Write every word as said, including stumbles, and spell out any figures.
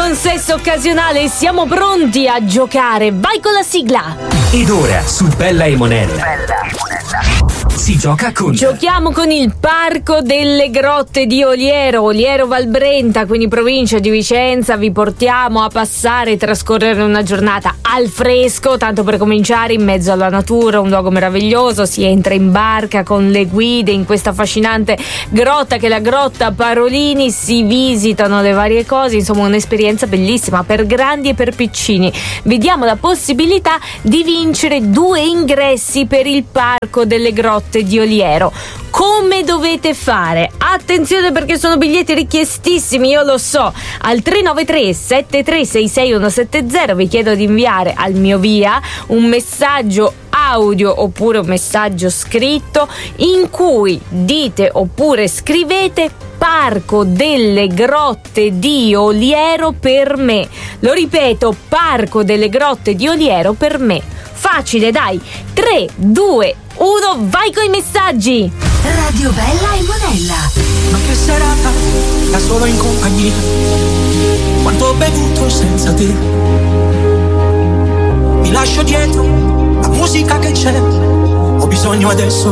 con Sesso Occasionale, siamo pronti a giocare. Vai con la sigla. Ed ora su Bella e Monella si gioca con Giochiamo con il Parco delle Grotte di Oliero, Oliero Valbrenta, quindi provincia di Vicenza. Vi portiamo a passare e trascorrere una giornata al fresco, tanto per cominciare in mezzo alla natura, un luogo meraviglioso. Si entra in barca con le guide in questa affascinante grotta che è la Grotta Parolini, si visitano le varie cose, insomma un'esperienza bellissima per grandi e per piccini. Vi diamo la possibilità di vincere due ingressi per il Parco delle Grotte di Oliero. Come dovete fare? Attenzione, perché sono biglietti richiestissimi, io lo so. Al tre nove tre sette tre sei sei uno sette zero vi chiedo di inviare al mio via un messaggio audio oppure un messaggio scritto in cui dite oppure scrivete Parco delle Grotte di Oliero per me. Lo ripeto, Parco delle Grotte di Oliero per me. Facile, dai. tre, due, uno, vai coi messaggi. Radio Bella e Monella. Ma che serata, da solo in compagnia. Quanto ho bevuto senza te. Mi lascio dietro la musica che c'è. Ho bisogno adesso